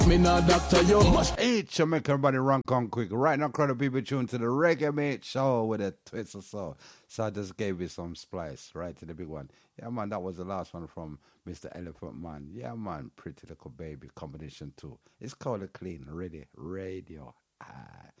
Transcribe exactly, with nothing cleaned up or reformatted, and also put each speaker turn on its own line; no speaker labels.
Me not doctor, you must.
Hey, Jamaica, everybody run come quick. Right now, crowd of people tune to the Reggae Mate Show with a twist or so. So I just gave you some splice right to the big one. Yeah, man, that was the last one from Mister Elephant Man. Yeah, man, Pretty Little Baby combination two. It's called a clean, ready radio. Ah.